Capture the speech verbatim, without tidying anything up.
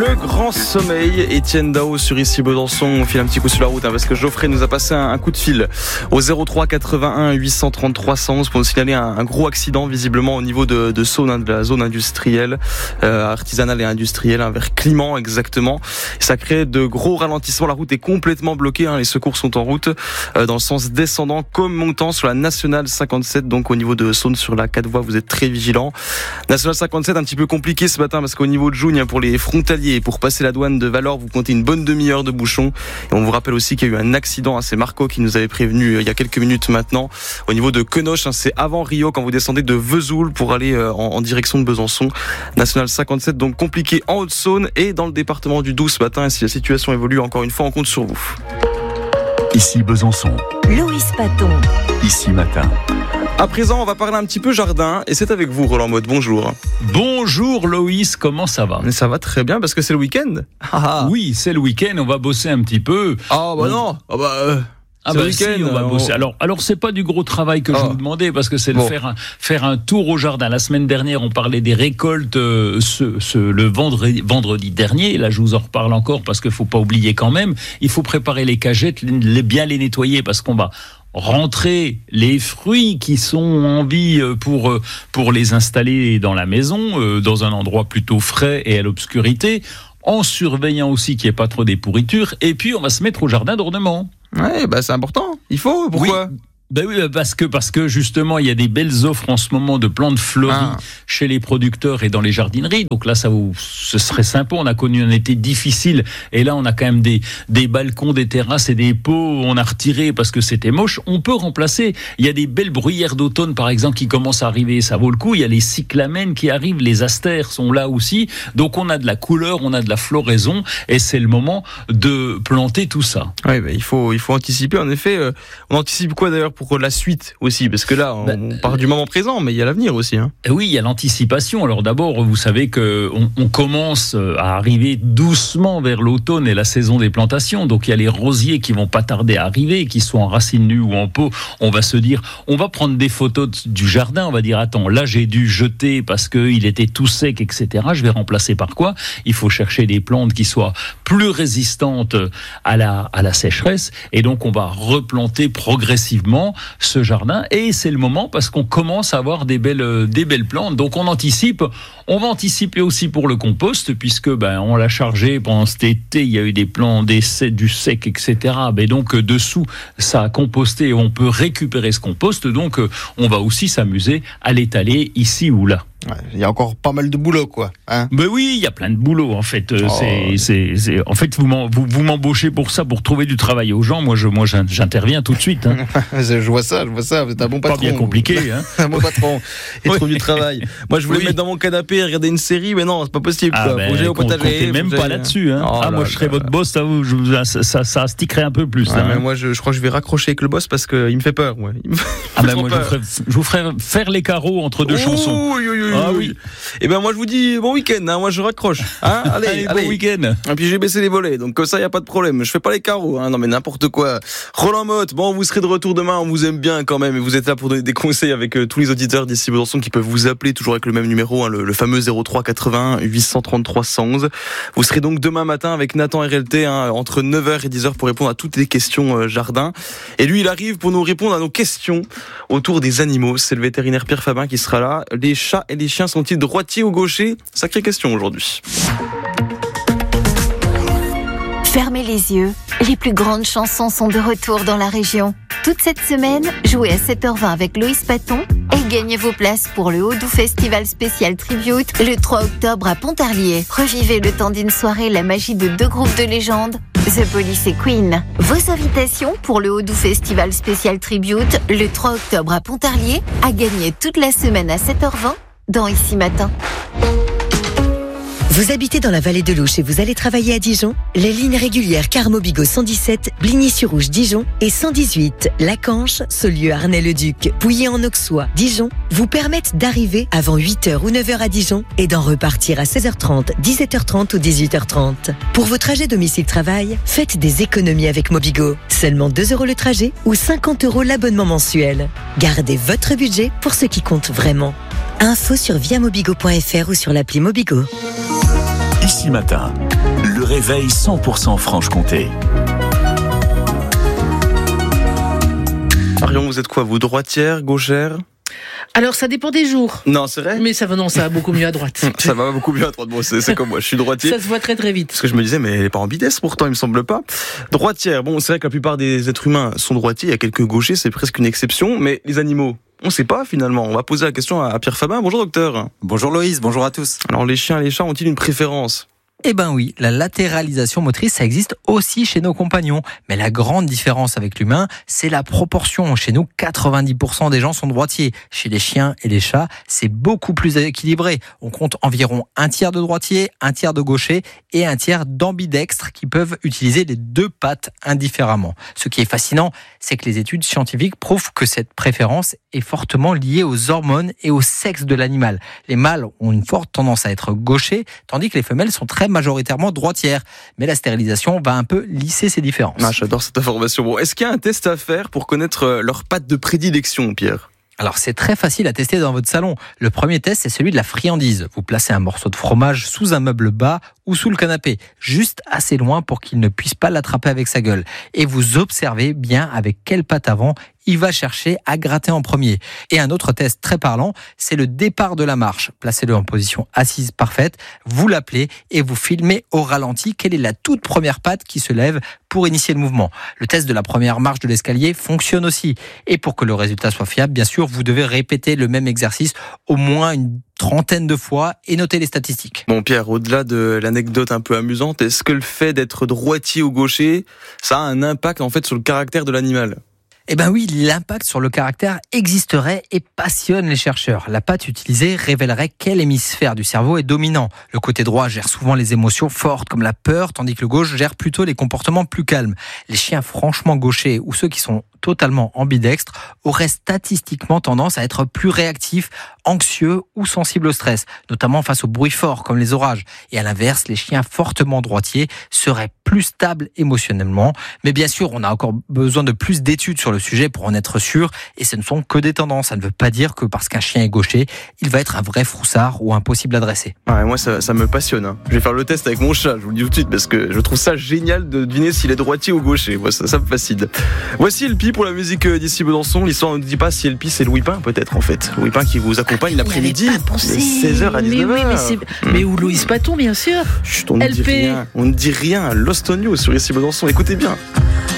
Le Grand Sommeil, Étienne Dao sur Ici Besançon. On file un petit coup sur la route hein, parce que Geoffrey nous a passé un, un coup de fil au zéro trois quatre-vingt-un huit cent trente trois cent onze pour nous signaler un, un gros accident visiblement au niveau de, de Saône, hein, de la zone industrielle, euh, artisanale et industrielle, hein, vers Climant exactement. Et ça crée de gros ralentissements. La route est complètement bloquée. Hein, les secours sont en route euh, dans le sens descendant comme montant sur la nationale cinquante-sept. Donc au niveau de Saône sur la quatre voies, vous êtes très vigilants. Nationale cinquante-sept un petit peu compliqué ce matin parce qu'au niveau de Jougne, pour les frontaliers, pour passer la douane de Valor, vous comptez une bonne demi-heure de bouchon. Et on vous rappelle aussi qu'il y a eu un accident, hein, c'est Marco qui nous avait prévenu euh, il y a quelques minutes maintenant, au niveau de Quenoche, hein, c'est avant Rio quand vous descendez de Vesoul pour aller euh, en, en direction de Besançon. Nationale cinquante-sept, donc compliqué en Haute-Saône et dans le département du Doubs ce matin. Et si la situation évolue, encore une fois, on compte sur vous. Ici Besançon. Loïs Paton. Ici Matin. À présent, on va parler un petit peu jardin et c'est avec vous, Roland Motte. Bonjour. Bonjour Loïs, comment ça va ? Mais ça va très bien parce que c'est le week-end. Ah, oui, c'est le week-end, on va bosser un petit peu. Ah bah on... non, ah bah... Euh... Ah bah si, on va bosser. Alors, alors c'est pas du gros travail que oh. je vous demandais parce que c'est bon. de faire un, faire un tour au jardin. La semaine dernière, on parlait des récoltes euh, ce, ce, le vendredi, vendredi dernier. Là, je vous en reparle encore parce qu'il faut pas oublier quand même. Il faut préparer les cagettes, les, bien les nettoyer parce qu'on va rentrer les fruits qui sont en vie pour, pour les installer dans la maison, euh, dans un endroit plutôt frais et à l'obscurité, en surveillant aussi qu'il n'y ait pas trop des pourritures. Et puis, on va se mettre au jardin d'ornement. Ouais, bah c'est important. Il faut. Pourquoi ? Oui. Ben oui, parce que, parce que justement, il y a des belles offres en ce moment de plantes fleuries ah. chez les producteurs et dans les jardineries. Donc là, ça vous, ce serait sympa. On a connu un été difficile et là, on a quand même des, des balcons, des terrasses et des pots. On a retiré parce que c'était moche. On peut remplacer. Il y a des belles bruyères d'automne, par exemple, qui commencent à arriver. Ça vaut le coup. Il y a les cyclamènes qui arrivent. Les astères sont là aussi. Donc on a de la couleur, on a de la floraison et c'est le moment de planter tout ça. Oui, ben, il faut, il faut anticiper. En effet, euh, on anticipe quoi d'ailleurs pour la suite aussi, parce que là on, ben, on part du moment présent, mais il y a l'avenir aussi. Hein. Oui, il y a l'anticipation. Alors d'abord, vous savez que on, on commence à arriver doucement vers l'automne et la saison des plantations. Donc il y a les rosiers qui vont pas tarder à arriver, qu'ils soient en racines nues ou en pot. On va se dire, on va prendre des photos du jardin. On va dire, attends, là j'ai dû jeter parce que il était tout sec, et cetera. Je vais remplacer par quoi ? Il faut chercher des plantes qui soient plus résistantes à la à la sécheresse. Et donc on va replanter progressivement ce jardin et c'est le moment parce qu'on commence à avoir des belles des belles plantes. Donc on anticipe, on va anticiper aussi pour le compost puisque ben on l'a chargé pendant cet été, il y a eu des plants, des du sec, et cetera. Mais donc dessous ça a composté et on peut récupérer ce compost. Donc on va aussi s'amuser à l'étaler ici ou là. Ouais, il y a encore pas mal de boulot, quoi. Hein ben oui, il y a plein de boulot, en fait. Oh. C'est, c'est, c'est, en fait, vous, vous, vous m'embauchez pour ça, pour trouver du travail aux gens. Moi, je, moi, j'interviens tout de suite. Hein. je vois ça, je vois ça. Vous êtes un bon patron. Pas bien compliqué, hein. Un bon patron. Et oui. Trouve du travail. Moi, je voulais oui. mettre dans mon canapé et regarder une série, mais non, c'est pas possible. Ah quoi. ben, faut que j'aille au potager. Même pas là-dessus. Hein. Oh ah, moi, je serais votre boss, ça, vous, je, ça, ça, ça stickerait un peu plus. Ouais, hein. mais moi, je, je crois que je vais raccrocher avec le boss parce qu'il me fait peur. Ouais. Il me fait ah ben, moi, je vous, ferai, je vous ferai faire les carreaux entre deux oh, chansons. Oui, oui, oui, ah oui. Et ben moi je vous dis bon week-end, hein, moi je raccroche. Hein allez, allez, allez, bon week-end. Et puis j'ai baissé les volets, donc comme ça il y a pas de problème. Je fais pas les carreaux, hein, non mais n'importe quoi. Roland Motte, bon vous serez de retour demain, on vous aime bien quand même et vous êtes là pour donner des conseils avec euh, tous les auditeurs d'ici Besançon qui peuvent vous appeler toujours avec le même numéro, hein, le, le fameux zéro trois quatre-vingt-un huit cent trente-trois cent onze. Vous serez donc demain matin avec Nathan R L T hein, entre neuf heures et dix heures pour répondre à toutes les questions euh, jardin. Et lui il arrive pour nous répondre à nos questions autour des animaux. C'est le vétérinaire Pierre Fabin qui sera là. Les chats et les chiens sont-ils droitiers ou gauchers ? Sacrée question aujourd'hui. Fermez les yeux, les plus grandes chansons sont de retour dans la région. Toute cette semaine, jouez à sept heures vingt avec Loïs Paton et gagnez vos places pour le Haut-Doubs Festival Spécial Tribute le trois octobre à Pontarlier. Revivez le temps d'une soirée la magie de deux groupes de légendes, The Police et Queen. Vos invitations pour le Haut-Doubs Festival Spécial Tribute le trois octobre à Pontarlier à gagner toute la semaine à sept heures vingt dans Ici Matin. Vous habitez dans la vallée de l'Ouche et vous allez travailler à Dijon ? Les lignes régulières Carmobigo cent dix-sept, Bligny-sur-Rouge, Dijon et cent dix-huit, Lacanche, Saulieu, Arnay-le-Duc, Pouilly-en-Auxois, Dijon vous permettent d'arriver avant huit heures ou neuf heures à Dijon et d'en repartir à seize heures trente, dix-sept heures trente ou dix-huit heures trente. Pour vos trajets domicile-travail, faites des économies avec Mobigo. Seulement deux euros le trajet ou cinquante euros l'abonnement mensuel. Gardez votre budget pour ce qui compte vraiment. Info sur viamobigo point f r ou sur l'appli Mobigo. Ici Matin, le réveil cent pour cent Franche-Comté. Marion, vous êtes quoi, vous, droitière, gauchère ? Alors, ça dépend des jours. Non, c'est vrai. Mais ça va, non, ça va beaucoup mieux à droite. Ça va beaucoup mieux à droite. Bon, c'est, c'est comme moi, je suis droitier. Ça se voit très très vite. Parce que je me disais, mais elle n'est pas ambidestre pourtant, il me semble pas. Droitière, bon, c'est vrai que la plupart des êtres humains sont droitiers, il y a quelques gauchers, c'est presque une exception, mais les animaux, on ne sait pas finalement. On va poser la question à Pierre Fabin. Bonjour docteur. Bonjour Loïs, bonjour à tous. Alors les chiens et les chats ont-ils une préférence ? Eh ben oui, la latéralisation motrice, ça existe aussi chez nos compagnons. Mais la grande différence avec l'humain, c'est la proportion. Chez nous, quatre-vingt-dix pour cent des gens sont droitiers. Chez les chiens et les chats, c'est beaucoup plus équilibré. On compte environ un tiers de droitiers, un tiers de gauchers et un tiers d'ambidextres qui peuvent utiliser les deux pattes indifféremment. Ce qui est fascinant, c'est que les études scientifiques prouvent que cette préférence est fortement liée aux hormones et au sexe de l'animal. Les mâles ont une forte tendance à être gauchers, tandis que les femelles sont très majoritairement droitières. Mais la stérilisation va un peu lisser ces différences. Ah, j'adore cette information. Bon, est-ce qu'il y a un test à faire pour connaître leur patte de prédilection, Pierre ? Alors c'est très facile à tester dans votre salon. Le premier test, c'est celui de la friandise. Vous placez un morceau de fromage sous un meuble bas ou sous le canapé, juste assez loin pour qu'il ne puisse pas l'attraper avec sa gueule. Et vous observez bien avec quelle patte avant il va chercher à gratter en premier. Et un autre test très parlant, c'est le départ de la marche. Placez-le en position assise parfaite, vous l'appelez et vous filmez au ralenti quelle est la toute première patte qui se lève pour initier le mouvement. Le test de la première marche de l'escalier fonctionne aussi. Et pour que le résultat soit fiable, bien sûr, vous devez répéter le même exercice au moins une trentaine de fois et noter les statistiques. Bon Pierre, au-delà de l'anecdote un peu amusante, est-ce que le fait d'être droitier ou gaucher, ça a un impact en fait sur le caractère de l'animal ? Eh ben oui, l'impact sur le caractère existerait et passionne les chercheurs. La patte utilisée révélerait quel hémisphère du cerveau est dominant. Le côté droit gère souvent les émotions fortes comme la peur, tandis que le gauche gère plutôt les comportements plus calmes. Les chiens franchement gauchers ou ceux qui sont totalement ambidextres auraient statistiquement tendance à être plus réactifs, anxieux ou sensibles au stress, notamment face aux bruits forts comme les orages. Et à l'inverse, les chiens fortement droitiers seraient plus stables émotionnellement. Mais bien sûr, on a encore besoin de plus d'études sur le sujet pour en être sûr, et ce ne sont que des tendances. Ça ne veut pas dire que parce qu'un chien est gaucher, il va être un vrai froussard ou impossible à dresser. Ouais, moi ça, ça me passionne. Hein. Je vais faire le test avec mon chat, je vous le dis tout de suite, parce que je trouve ça génial de deviner s'il est droitier ou gaucher. Moi, ça, ça me fascine. Voici L P pour la musique d'ici Besançon. L'histoire ne dit pas si L P c'est Louis Pin, peut-être en fait. Louis Pin qui vous accompagne l'après-midi, de seize heures à dix-neuf heures. Mais oui, mais, c'est... Mmh. mais où Loïs Paton, bien sûr. Chut, on ne dit L P. rien. On ne dit rien. Lost on You sur ici Besançon. Écoutez bien.